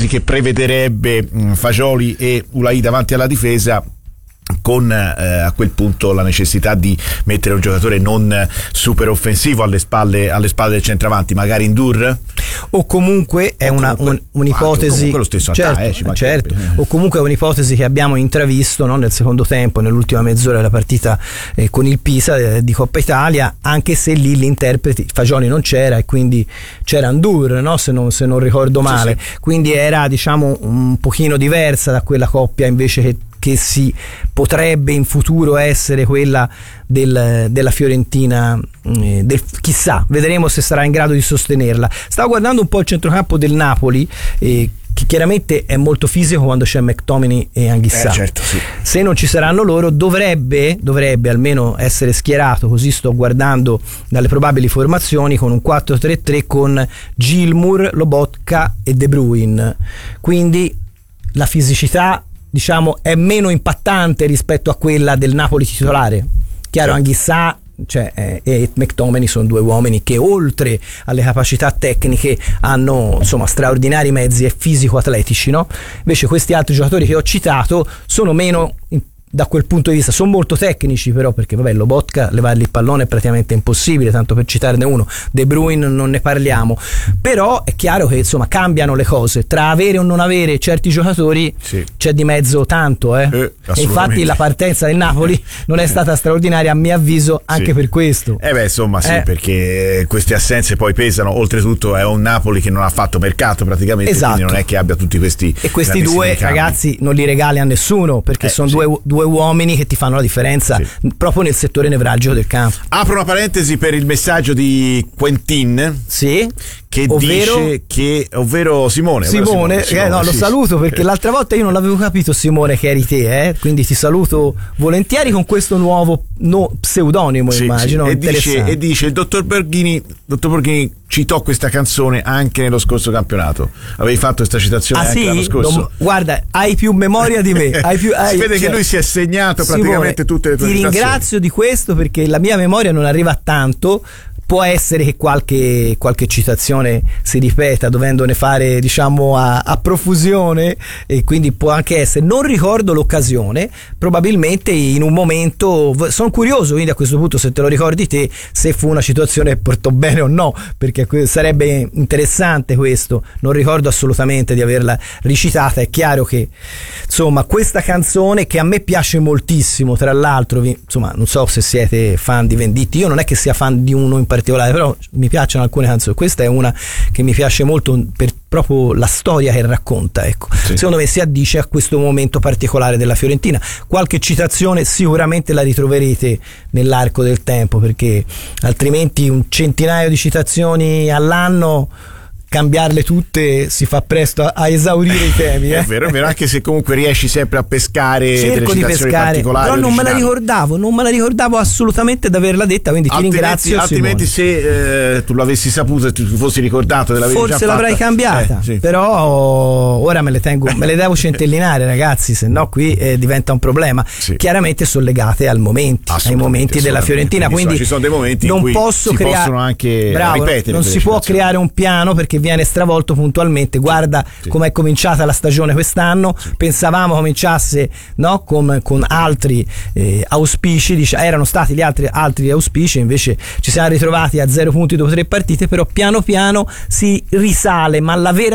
ipotesi che prevederebbe Fagioli e Ulai davanti alla difesa, con a quel punto la necessità di mettere un giocatore non super offensivo alle spalle del centravanti, magari Ndour, o comunque è un'ipotesi, lo stesso certo, o comunque è un'ipotesi che abbiamo intravisto, no, nel secondo tempo, nell'ultima mezz'ora della partita con il Pisa di Coppa Italia, anche se lì l'interprete Fagioli non c'era e quindi c'era Ndour, no, se non ricordo male, sì. Quindi era, diciamo, un pochino diversa da quella coppia invece che si potrebbe in futuro essere quella della Fiorentina, chissà, vedremo se sarà in grado di sostenerla. Stavo guardando un po' il centrocampo del Napoli, che chiaramente è molto fisico quando c'è McTominay e Anghissà. Certo, sì. Se non ci saranno loro dovrebbe almeno essere schierato, così sto guardando dalle probabili formazioni, con un 4-3-3 con Gilmour, Lobotka e De Bruyne. Quindi la fisicità, diciamo, è meno impattante rispetto a quella del Napoli titolare. Chiaro, Anghissà e McTominay sono due uomini che, oltre alle capacità tecniche, hanno, insomma, straordinari mezzi e fisico-atletici, no? Invece questi altri giocatori che ho citato sono meno da quel punto di vista, sono molto tecnici però, perché vabbè, Lobotka, levargli il pallone è praticamente impossibile, tanto per citarne uno. De Bruyne non ne parliamo, però è chiaro che, insomma, cambiano le cose tra avere o non avere certi giocatori, sì. C'è di mezzo tanto, e infatti la partenza del Napoli non è stata straordinaria, a mio avviso, anche per questo. Insomma, sì, perché queste assenze poi pesano. Oltretutto è un Napoli che non ha fatto mercato praticamente, esatto. Quindi non è che abbia tutti questi, e questi due ragazzi non li regali a nessuno, perché sono due uomini che ti fanno la differenza, sì. Proprio nel settore nevralgico del campo. Apro una parentesi per il messaggio di Quentin, sì, che dice che, ovvero Simone, lo saluto, perché l'altra volta io non l'avevo capito, Simone, che eri te, quindi ti saluto volentieri con questo nuovo pseudonimo, immagino. Sì. E dice il dottor Borghini citò questa canzone anche nello scorso campionato. Avevi fatto questa citazione anche l'anno scorso. Guarda, hai più memoria di me. Si vede che lui si è segnato praticamente tutte le tue citazioni. Ti ringrazio di questo, perché la mia memoria non arriva a tanto. Può essere che qualche citazione si ripeta, dovendone fare, diciamo, a profusione, e quindi può anche essere. Non ricordo l'occasione, probabilmente in un momento. Sono curioso, quindi, a questo punto, se te lo ricordi te, se fu una situazione che portò bene o no, perché sarebbe interessante questo. Non ricordo assolutamente di averla recitata. È chiaro che, insomma, questa canzone, che a me piace moltissimo, tra l'altro, insomma, non so se siete fan di Venditti, io non è che sia fan di uno in particolare, però mi piacciono alcune canzoni. Questa è una che mi piace molto per proprio la storia che racconta, ecco. Sì. Secondo me si addice a questo momento particolare della Fiorentina. Qualche citazione sicuramente la ritroverete nell'arco del tempo, perché altrimenti un centinaio di citazioni all'anno, cambiarle tutte si fa presto a esaurire i temi. È vero, anche se comunque riesci sempre a pescare. Cerco delle citazioni particolari. Però non me la ricordavo assolutamente di averla detta, quindi ti ringrazio. Altrimenti, se tu l'avessi saputo e ti fossi ricordato dell'avevi forse già l'avrei cambiata, sì. Però ora me le devo centellinare, ragazzi, se no qui diventa un problema. Sì. Chiaramente sono legate ai momenti della Fiorentina, quindi ci sono dei momenti non in cui posso possono anche ripetere. Non si può creare un piano, perché viene stravolto puntualmente. Guarda com'è cominciata la stagione quest'anno. Pensavamo cominciasse, no, con altri auspici, erano stati gli altri auspici, invece ci siamo ritrovati a 0 punti dopo 3 partite. Però piano piano si risale, ma la vera